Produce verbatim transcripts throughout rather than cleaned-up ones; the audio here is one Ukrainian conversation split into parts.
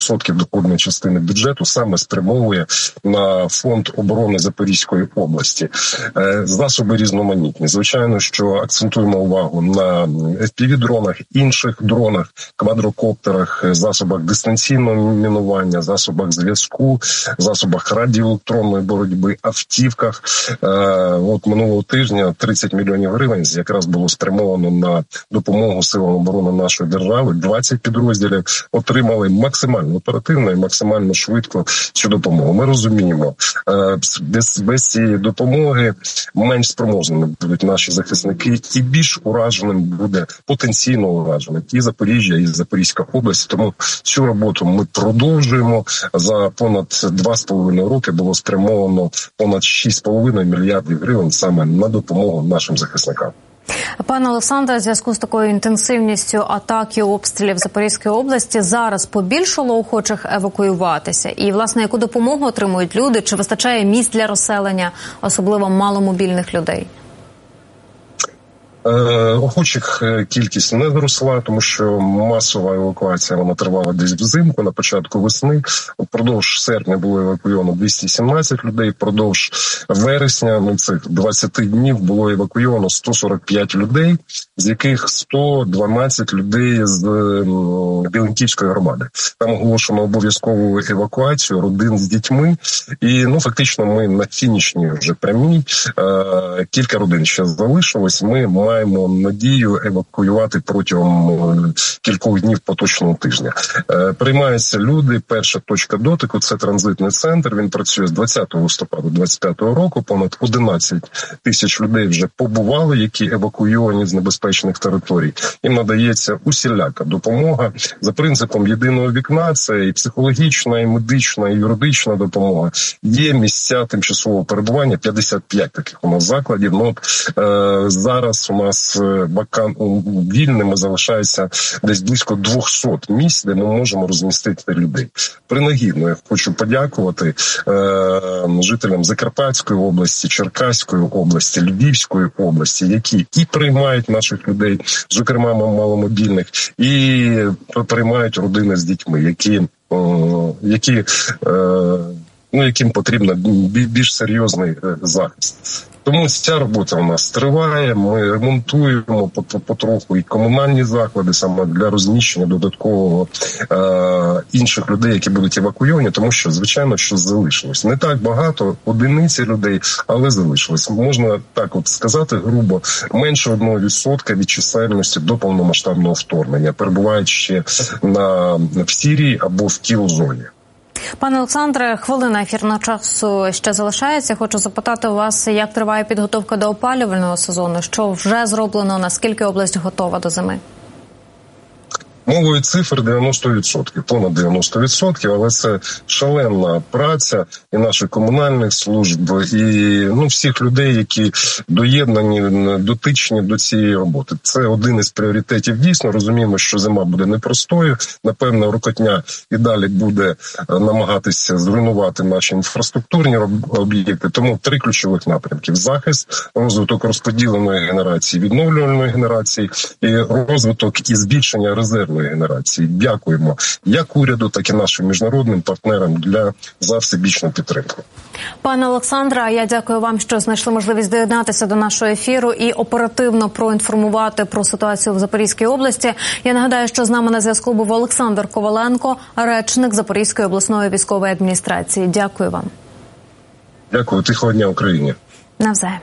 відсотків доходної частини бюджету саме спрямовує на фонд оборони Запорізької області. Засоби різноманітні. Звичайно, що акцентуємо увагу на еф пі ві-дронах, інших дронах, квадрокоптерах, засобах дистанційного мінування, засобах зв'язку, засобах радіоелектронної боротьби, автівках. От минулого тижня тридцять мільйонів гривень якраз було спрямовано на допомогу силам оборони нашої держави. двадцять підрозділів отримали максимально оперативно і максимально швидко цю допомогу. Ми розуміємо, без, без цієї допомоги менш спроможними будуть наші захисники, і більш ураженим буде потенційно ураженим і Запоріжжя, і Запорізька область. Тому цю роботу ми продовжуємо. За понад два з половиною роки було спрямовано понад шість з половиною мільярдів гривень саме на допомогу нашим захисникам. Пане Олександре, в зв'язку з такою інтенсивністю атак і обстрілів Запорізької області зараз побільшало охочих евакуюватися? І, власне, яку допомогу отримують люди? Чи вистачає місць для розселення, особливо маломобільних людей? Охочих кількість не зросла, тому що масова евакуація вона тривала десь взимку, на початку весни. Впродовж серпня було евакуйовано двісті сімнадцять людей, впродовж вересня, ну цих двадцять днів було евакуйовано сто сорок п'ять людей, з яких сто дванадцять людей з Білинківської громади. Там оголошено обов'язкову евакуацію родин з дітьми, і ну фактично ми на фінішній вже прямій. Кілька родин ще залишилось. Ми маємо надію евакуювати протягом кількох днів поточного тижня. Приймаються люди. Перша точка дотику – це транзитний центр. Він працює з двадцятого листопада двадцять п'ятого року. Понад одинадцять тисяч людей вже побували, які евакуйовані з небезпечних територій. Їм надається усіляка допомога. За принципом єдиного вікна – це і психологічна, і медична, і юридична допомога. Є місця тимчасового перебування, п'ятдесят п'ять таких у нас закладів. Ну, е, зараз у нас вакан... вільними залишається десь близько двісті місць, де ми можемо розмістити людей. Принагідно я хочу подякувати е, жителям Закарпатської області, Черкаської області, Львівської області, які і приймають наших людей, зокрема маломобільних, і приймають родини з дітьми, які, е, які е, ну, яким потрібен більш серйозний захист. Тому ця робота у нас триває, ми ремонтуємо потроху і комунальні заклади саме для розміщення додаткового е, інших людей, які будуть евакуйовані, тому що, звичайно, що залишилось. Не так багато, одиниці людей, але залишилось. Можна так от сказати грубо, менше одного відсотка від чисельності до повномасштабного вторгнення перебувають ще на, в Сирії або в кіл-зоні. Пане Олександре, хвилина ефірного часу ще залишається. Хочу запитати у вас, як триває підготовка до опалювального сезону? Що вже зроблено? Наскільки область готова до зими? Мовою цифр дев'яносто відсотків, понад дев'яносто відсотків, але це шаленна праця і наших комунальних служб, і ну всіх людей, які доєднані, дотичні до цієї роботи. Це один із пріоритетів. Дійсно, розуміємо, що зима буде непростою. Напевно, рокотня і далі буде намагатися зруйнувати наші інфраструктурні об'єкти. Тому три ключових напрямки: захист, розвиток розподіленої генерації, відновлювальної генерації і розвиток і збільшення резервної генерації. Дякуємо як уряду, так і нашим міжнародним партнерам для за всебічну підтримку. Пане Олександре, я дякую вам, що знайшли можливість доєднатися до нашого ефіру і оперативно проінформувати про ситуацію в Запорізькій області. Я нагадаю, що з нами на зв'язку був Олександр Коваленко, речник Запорізької обласної військової адміністрації. Дякую вам. Дякую. Тихого дня Україні. Навзаєм.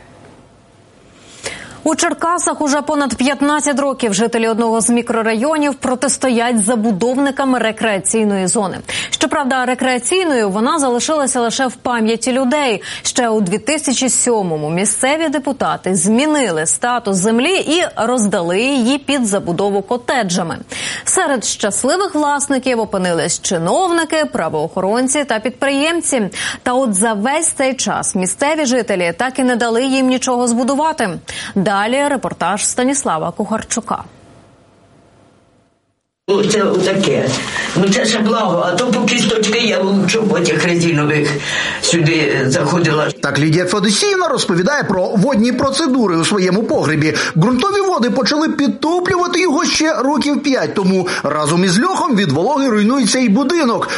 У Черкасах уже понад п'ятнадцять років жителі одного з мікрорайонів протистоять забудовникам рекреаційної зони. Щоправда, рекреаційною вона залишилася лише в пам'яті людей. Ще у дві тисячі сьомому місцеві депутати змінили статус землі і роздали її під забудову котеджами. Серед щасливих власників опинились чиновники, правоохоронці та підприємці. Та от за весь цей час місцеві жителі так і не дали їм нічого збудувати. Далі репортаж Станіслава Кухарчука. Це отаке. Ну це ще благо, а то по кісточки я в чоботях резинових сюди заходила. Так Лідія Федосіївна розповідає про водні процедури у своєму погребі. Ґрунтові води почали підтоплювати його ще років п'ять тому. Разом із льохом від вологи руйнується і будинок.